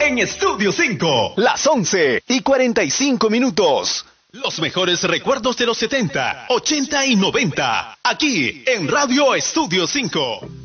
en Estudio 5. Las 11:45. Los mejores recuerdos de los 70, 80 y 90. Aquí en Radio Estudio 5.